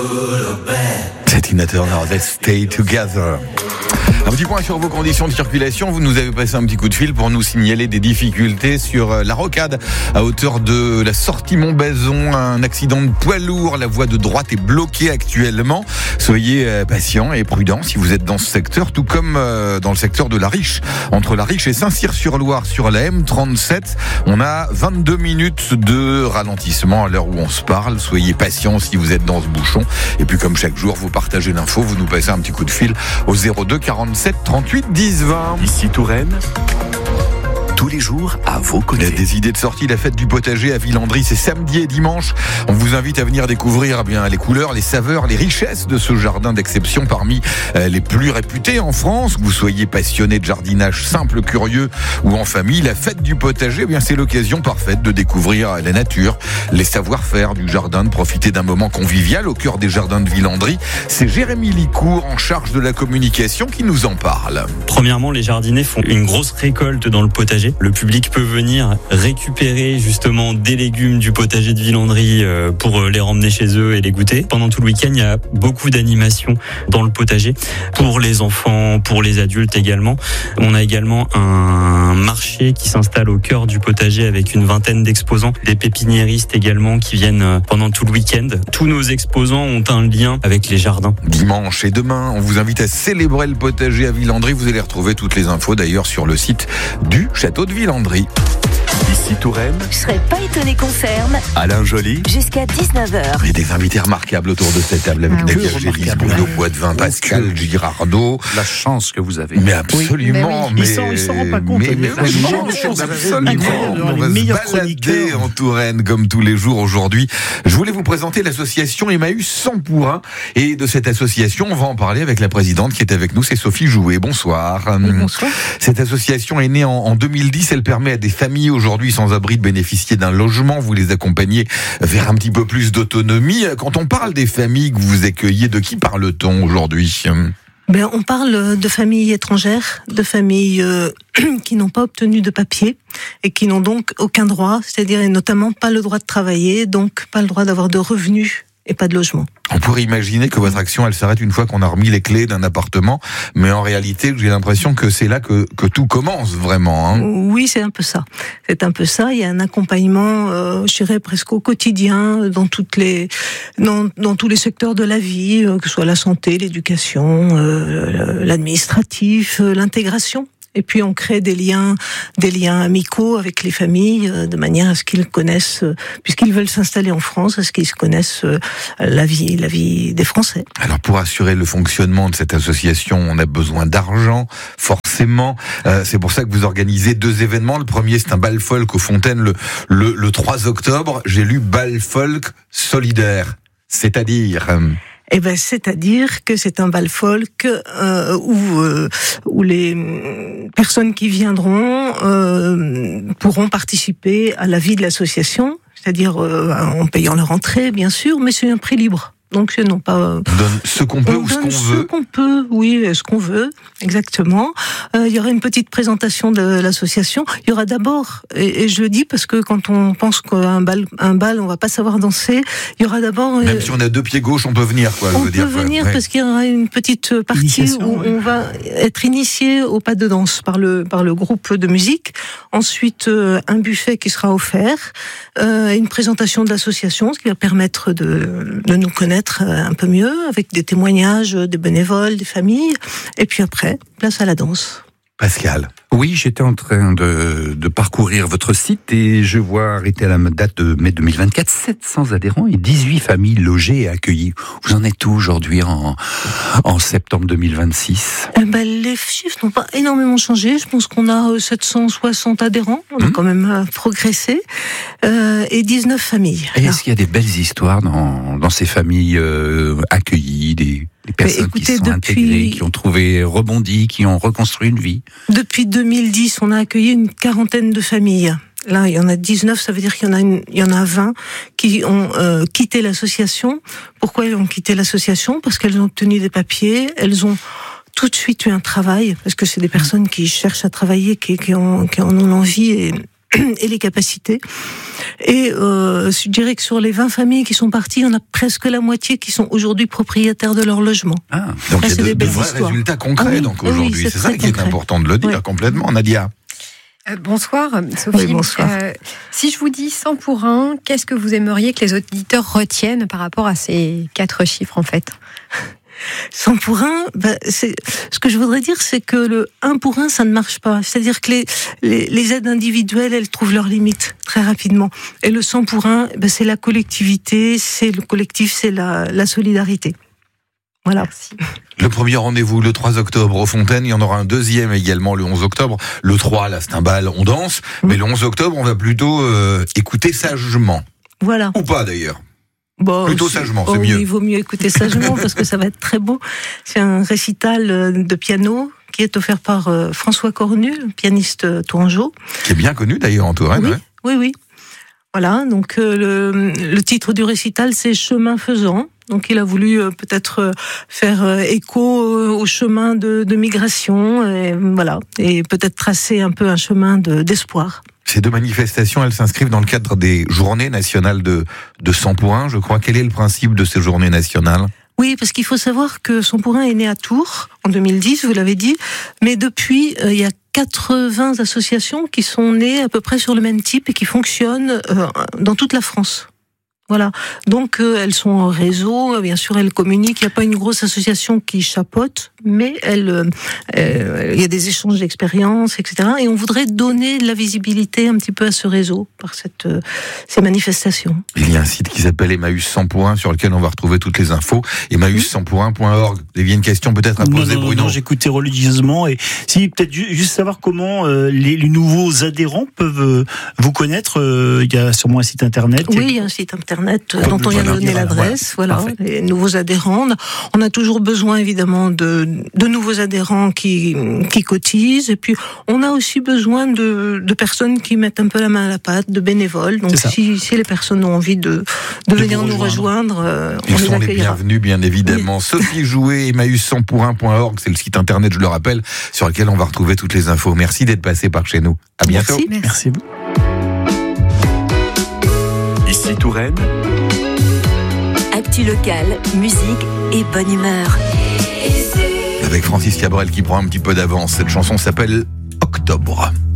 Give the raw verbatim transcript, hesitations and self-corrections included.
C'est Tina Turner, Let's Stay Together. Un petit point sur vos conditions de circulation. Vous nous avez passé un petit coup de fil pour nous signaler des difficultés sur la rocade à hauteur de la sortie Montbazon. Un accident de poids lourd. La voie de droite est bloquée actuellement. Soyez patients et prudents si vous êtes dans ce secteur, tout comme dans le secteur de La Riche. Entre La Riche et Saint-Cyr-sur-Loire sur la M trente-sept, on a vingt-deux minutes de ralentissement à l'heure où on se parle. Soyez patients si vous êtes dans ce bouchon. Et puis comme chaque jour, vous partagez l'info, vous nous passez un petit coup de fil au zéro deux quarante-sept trente-huit dix vingt. Ici Touraine, tous les jours à vos côtés. Il y a des idées de sortie, la fête du potager à Villandry, c'est samedi et dimanche. On vous invite à venir découvrir eh bien, les couleurs, les saveurs, les richesses de ce jardin d'exception parmi euh, les plus réputés en France. Que vous soyez passionné de jardinage simple, curieux ou en famille, la fête du potager, eh bien, c'est l'occasion parfaite de découvrir la nature, les savoir-faire du jardin, de profiter d'un moment convivial au cœur des jardins de Villandry. C'est Jérémy Licourt, en charge de la communication, qui nous en parle. Premièrement, les jardiniers font une grosse récolte dans le potager. Le public peut venir récupérer justement des légumes du potager de Villandry pour les ramener chez eux et les goûter. Pendant tout le week-end, il y a beaucoup d'animations dans le potager pour les enfants, pour les adultes également. On a également un marché qui s'installe au cœur du potager avec une vingtaine d'exposants, des pépiniéristes également qui viennent pendant tout le week-end. Tous nos exposants ont un lien avec les jardins. Dimanche et demain, on vous invite à célébrer le potager à Villandry. Vous allez retrouver toutes les infos d'ailleurs sur le site du Château de Villandry. Ici Touraine, Je serais pas étonné qu'on ferme Alain Joly, jusqu'à dix-neuf heures. Et des invités remarquables autour de cette table avec Ah, Nadia oui, Gélis, remarquable. Bruno Poitvin, Pascal Girardot. la chance que vous avez. Mais absolument, Oui, mais oui, ils s'en- ils s'en rendent pas compte, mais, les mais, franchement, mais, c'est absolument. incroyable, On les va se meilleurs balader chroniqueurs. en Touraine comme tous les jours aujourd'hui. Je voulais vous présenter l'association Emmaüs cent pour un, et de cette association, on va en parler avec la présidente qui est avec nous, c'est Sophie Jouet. Bonsoir. Bonsoir. Cette association est née en, en deux mille dix. Elle permet à des familles aujourd'hui sans abri de bénéficier d'un logement. Vous les accompagnez vers un petit peu plus d'autonomie. Quand on parle des familles que vous accueillez, de qui parle-t-on aujourd'hui ? Ben, on parle de familles étrangères, de familles euh, qui n'ont pas obtenu de papier et qui n'ont donc aucun droit, c'est-à-dire et notamment pas le droit de travailler, donc pas le droit d'avoir de revenus et pas de logement. On pourrait imaginer que votre action, elle s'arrête une fois qu'on a remis les clés d'un appartement, mais en réalité, j'ai l'impression que c'est là que, que tout commence vraiment. Hein. Oui, c'est un peu ça. C'est un peu ça. Il y a un accompagnement, euh, je dirais presque au quotidien, dans toutes les, dans, dans tous les secteurs de la vie, euh, que ce soit la santé, l'éducation, euh, l'administratif, euh, l'intégration. Et puis on crée des liens, des liens amicaux avec les familles, euh, de manière à ce qu'ils connaissent, euh, puisqu'ils veulent s'installer en France, à ce qu'ils connaissent euh, la vie, la vie des Français. Alors pour assurer le fonctionnement de cette association, on a besoin d'argent, forcément. Euh, c'est pour ça que vous organisez deux événements. Le premier, c'est un bal folk aux Fontaines le, le, le trois octobre. J'ai lu bal folk solidaire, c'est-à-dire... Euh, Eh ben, c'est-à-dire que c'est un bal folk euh, où euh, où les personnes qui viendront euh, pourront participer à la vie de l'association, c'est-à-dire euh, en payant leur entrée, bien sûr, mais c'est un prix libre. Donc, c'est non pas. on donne ce qu'on peut on ou ce donne qu'on ce veut. qu'on peut, oui, ce qu'on veut, exactement. Euh, il y aura une petite présentation de l'association. Il y aura d'abord, et, et je le dis parce que quand on pense qu'un bal, un bal, on va pas savoir danser, il y aura d'abord. Même euh, si on a deux pieds gauches, on peut venir, quoi. je on veux peut dire, venir ouais. parce qu'il y aura une petite partie Initiation, où ouais. on va être initié au pas de danse par le par le groupe de musique. Ensuite, euh, un buffet qui sera offert, euh, une présentation de l'association, ce qui va permettre de de nous connaître un peu mieux, avec des témoignages des bénévoles, des familles. Et puis après, place à la danse. Pascal. Oui, j'étais en train de, de parcourir votre site et je vois arrêté à la date de mai deux mille vingt-quatre, sept cents adhérents et dix-huit familles logées et accueillies. Vous en êtes où aujourd'hui en, en septembre deux mille vingt-six ? Eh ben, les chiffres n'ont pas énormément changé. Je pense qu'on a sept cent soixante adhérents. On a Mmh. quand même progressé. Euh, et dix-neuf familles. Et Là. est-ce qu'il y a des belles histoires dans, dans ces familles euh, accueillies, des, des personnes écoutez, qui se sont depuis- intégrées, qui ont trouvé rebondi, qui ont reconstruit une vie ? Depuis deux mille dix, on a accueilli une quarantaine de familles. Là, il y en a dix-neuf, ça veut dire qu'il y en a, une, il y en a vingt qui ont euh, quitté l'association. Pourquoi elles ont quitté l'association ? Parce qu'elles ont obtenu des papiers, elles ont tout de suite eu un travail, parce que c'est des personnes qui cherchent à travailler, qui, qui, ont, qui en ont l'envie et et les capacités. Et euh, je dirais que sur les vingt familles qui sont parties, il y en a presque la moitié qui sont aujourd'hui propriétaires de leur logement. Ah, donc Ça, il y a de, de vrais histoires. résultats concrets Ah oui, donc oui, aujourd'hui. c'est c'est ça très qui est concret. important de le dire Oui. complètement, Nadia. Euh, bonsoir, Sophie. Oui, bonsoir. Euh, si je vous dis cent pour un, qu'est-ce que vous aimeriez que les auditeurs retiennent par rapport à ces quatre chiffres, en fait? cent pour un, ben, c'est, ce que je voudrais dire, c'est que le un pour un, ça ne marche pas. C'est-à-dire que les, les, les aides individuelles, elles trouvent leurs limites très rapidement. Et le cent pour un, ben, c'est la collectivité, c'est le collectif, c'est la, la solidarité. Voilà. Merci. Le premier rendez-vous le trois octobre aux Fontaines, il y en aura un deuxième également le onze octobre. Le trois, là c'est un bal, on danse. Mais le onze octobre, on va plutôt euh, écouter sagement. Voilà. Ou pas d'ailleurs. Bon, Plutôt c'est- sagement, oh c'est oui, mieux. il vaut mieux écouter sagement parce que ça va être très beau. C'est un récital euh, de piano qui est offert par euh, François Cornu, pianiste euh, tourangeau. Qui est bien connu d'ailleurs en Touraine. Oui, ouais. oui, oui. Voilà, donc euh, le, le titre du récital, c'est Chemin faisant. Donc il a voulu euh, peut-être euh, faire euh, écho euh, au chemin de, de migration, et, voilà, et peut-être tracer un peu un chemin de, d'espoir. Ces deux manifestations, elles s'inscrivent dans le cadre des journées nationales de, de cent pour un, je crois. Quel est le principe de ces journées nationales ? Oui, parce qu'il faut savoir que cent pour un est né à Tours en deux mille dix, vous l'avez dit, mais depuis, euh, il y a quatre-vingts associations qui sont nées à peu près sur le même type et qui fonctionnent euh, dans toute la France. Voilà. Donc euh, elles sont en réseau, bien sûr elles communiquent. Il n'y a pas une grosse association qui chapeaute, mais elles, euh, euh, il y a des échanges d'expériences, et cetera. Et on voudrait donner de la visibilité un petit peu à ce réseau par cette, euh, ces manifestations. Il y a un site qui s'appelle Emmaüs cent pour un sur lequel on va retrouver toutes les infos. Emmaüs cent pour un point org. Il y a une question peut-être à Non, poser, non, non, Bruno. non, j'écoutais religieusement et si peut-être ju- juste savoir comment euh, les, les nouveaux adhérents peuvent euh, vous connaître. euh, Il y a sûrement un site internet. Oui, il y a un site internet euh, Comme dont on vient de voilà, donner voilà, l'adresse. Voilà, Parfait. les nouveaux adhérents. On a, on a toujours besoin évidemment de, de nouveaux adhérents qui, qui cotisent. Et puis on a aussi besoin de, de personnes qui mettent un peu la main à la pâte, de bénévoles. Donc C'est ça. si, si les personnes ont envie de, de, venir vous nous rejoindre. rejoindre, euh, on Ils les sont les accueillera. bienvenus, bien évidemment. Sophie Jouet, Emmaüs cent pour un point org, c'est le site internet, je le rappelle, sur lequel on va retrouver toutes les infos. Merci d'être passé par chez nous. À bientôt. Merci. Merci. Merci. Ici Touraine, Actu locale, musique et bonne humeur. Avec Francis Cabrel qui prend un petit peu d'avance. Cette chanson s'appelle Octobre.